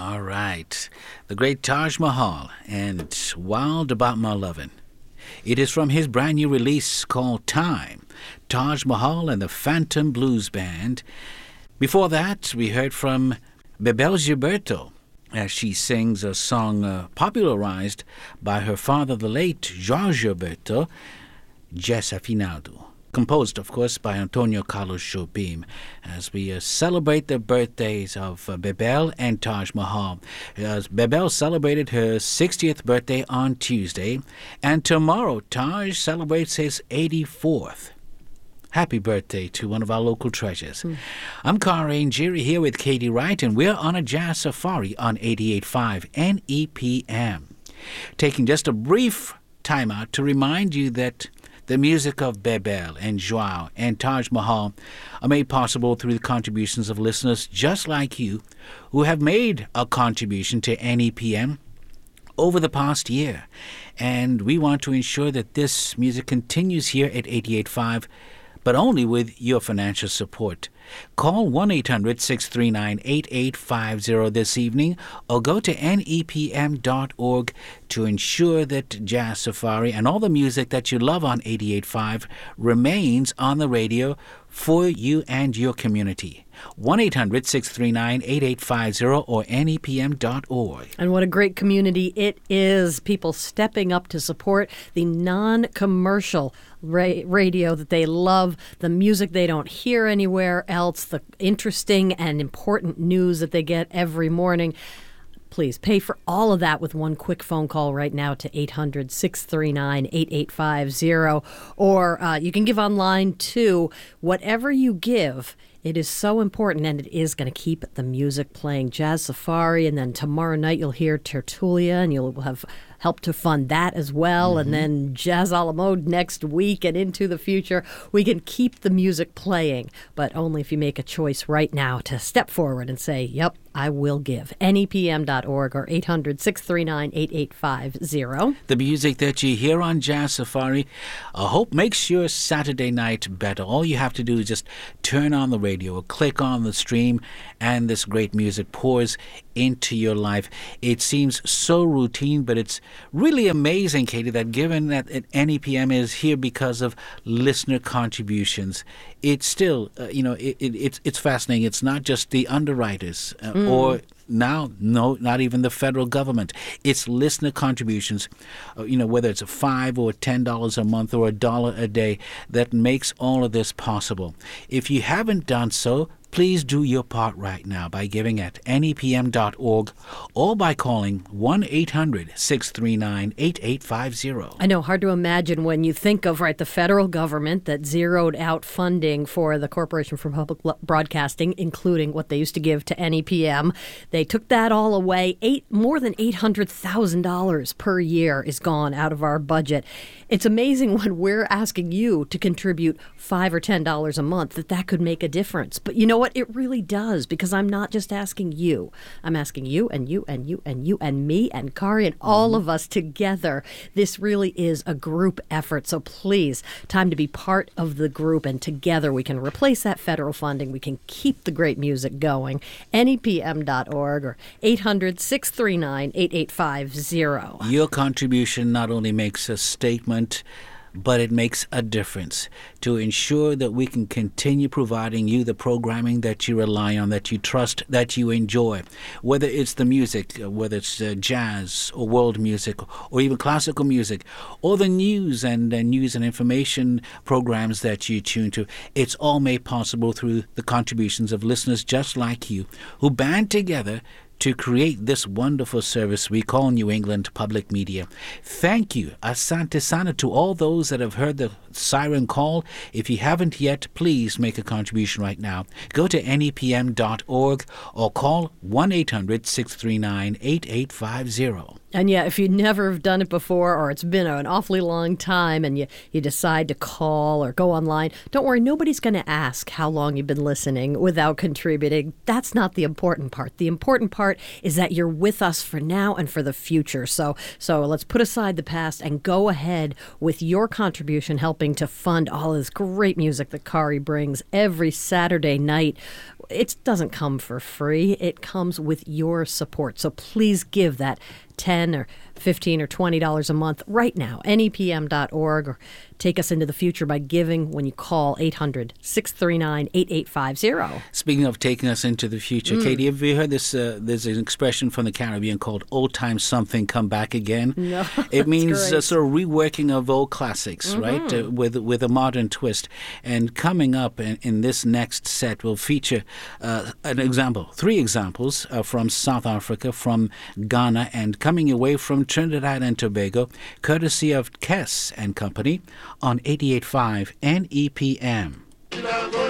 All right. The great Taj Mahal and Wild About My Lovin'. It is from his brand new release called Time, Taj Mahal and the Phantom Blues Band. Before that, we heard from Bebel Gilberto as she sings a song popularized by her father, the late Jorge Gilberto, Desafinado. Composed, of course, by Antonio Carlos Jobim, as we celebrate the birthdays of Bebel and Taj Mahal. Bebel celebrated her 60th birthday on Tuesday, and tomorrow Taj celebrates his 84th. Happy birthday to one of our local treasures. I'm Kari Njiri here with Katie Wright, and we're on a jazz safari on 88.5 NEPM. Taking just a brief time out to remind you that the music of Bebel and Joao and Taj Mahal are made possible through the contributions of listeners just like you who have made a contribution to NEPM over the past year. And we want to ensure that this music continues here at 88.5, but only with your financial support. Call 1-800-639-8850 this evening or go to nepm.org to ensure that Jazz Safari and all the music that you love on 88.5 remains on the radio for you and your community. 1-800-639-8850 or nepm.org. And what a great community it is. People stepping up to support the non-commercial radio that they love, the music they don't hear anywhere else, the interesting and important news that they get every morning. Please pay for all of that with one quick phone call right now to 800-639-8850. Or you can give online too. Whatever you give, it is so important, and it is going to keep the music playing. Jazz Safari, and then tomorrow night you'll hear Tertulia, and you'll have help to fund that as well. And then Jazz a la mode next week and into the future. We can keep the music playing, but only if you make a choice right now to step forward and say, yep, I will give. NEPM.org or 800-639-8850. The music that you hear on Jazz Safari, I hope makes your Saturday night better. All you have to do is just turn on the radio or click on the stream, and this great music pours into your life. It seems so routine, but it's really amazing, Katie, that given that NEPM is here because of listener contributions, it's still, it's fascinating. It's not just the underwriters or now, no, not even the federal government. It's listener contributions, whether it's $5 or $10 a month or $1 a day, that makes all of this possible. If you haven't done so, please do your part right now by giving at nepm.org or by calling 1-800-639-8850. I know, hard to imagine when you think of, the federal government that zeroed out funding for the Corporation for Public Broadcasting, including what they used to give to NEPM. They took that all away. More than $800,000 per year is gone out of our budget. It's amazing when we're asking you to contribute $5 or $10 a month that could make a difference. But you know what? It really does, because I'm not just asking you. I'm asking you and you and you and you and me and Kari and all of us together. This really is a group effort. So please, time to be part of the group, and together we can replace that federal funding. We can keep the great music going. NEPM.org or 800-639-8850. Your contribution not only makes a statement, but it makes a difference to ensure that we can continue providing you the programming that you rely on, that you trust, that you enjoy. Whether it's the music, whether it's jazz or world music or even classical music, or the news and information programs that you tune to, it's all made possible through the contributions of listeners just like you who band together to create this wonderful service we call New England Public Media. Thank you, asante sana, to all those that have heard the siren call. If you haven't yet, please make a contribution right now. Go to nepm.org or call 1-800-639-8850. And yeah, if you never have done it before, or it's been an awfully long time and you decide to call or go online, don't worry, nobody's going to ask how long you've been listening without contributing. That's not the important part. The important part is that you're with us for now and for the future. So let's put aside the past and go ahead with your contribution, helping to fund all this great music that Kari brings every Saturday night. it doesn't come for free. It comes with your support. So please give that $10 or $15 or $20 a month right now, nepm.org, or take us into the future by giving when you call 800-639-8850. Speaking of taking us into the future, Katie, have you heard this? There's an expression from the Caribbean called old time something come back again. No, it means sort of reworking of old classics, right, with a modern twist. And coming up in this next set will feature three examples from South Africa, from Ghana, and coming away from Trinidad and Tobago, courtesy of Kess and Company on 88.5 NEPM.